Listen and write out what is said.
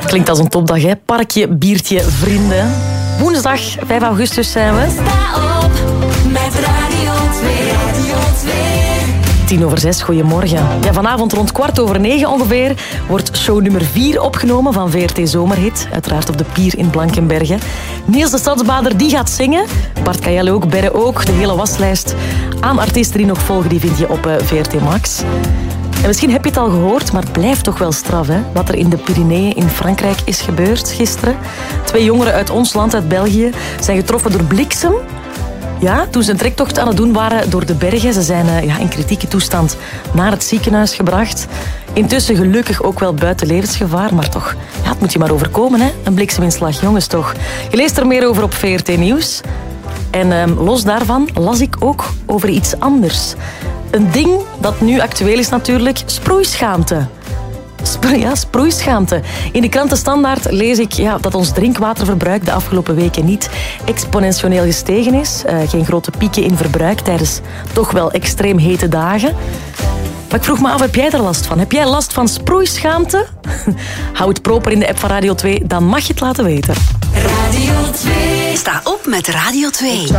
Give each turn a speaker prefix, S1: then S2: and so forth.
S1: Klinkt als een topdag, hè? Parkje, biertje, vrienden. Woensdag, 5 augustus zijn we.
S2: Sta op met Radio 2. Radio 2.
S1: 6:10, goedemorgen. Ja, vanavond rond 9:15 ongeveer wordt show nummer 4 opgenomen van VRT Zomerhit. Uiteraard op de Pier in Blankenberge. Niels de Stadsbader die gaat zingen. Bart Kael ook, Berre ook. De hele waslijst aan artiesten die nog volgen, die vind je op VRT Max. En misschien heb je het al gehoord, maar het blijft toch wel straf, hè? Wat er in de Pyreneeën in Frankrijk is gebeurd gisteren. 2 jongeren uit ons land, uit België, zijn getroffen door bliksem. Ja, toen ze een trektocht aan het doen waren door de bergen. Ze zijn in kritieke toestand naar het ziekenhuis gebracht. Intussen gelukkig ook wel buiten levensgevaar, maar toch, ja, het moet je maar overkomen, hè? Een blikseminslag, jongens toch. Je leest er meer over op VRT Nieuws. En los daarvan las ik ook over iets anders. Een ding dat nu actueel is natuurlijk, sproeischaamte. Sproeischaamte. In de krant De Standaard lees ik dat ons drinkwaterverbruik de afgelopen weken niet exponentieel gestegen is. Geen grote pieken in verbruik tijdens toch wel extreem hete dagen. Maar ik vroeg me af, heb jij er last van? Heb jij last van sproeischaamte? Hou het proper in de app van Radio 2, dan mag je het laten weten.
S2: Radio 2.
S3: Sta op met Radio 2.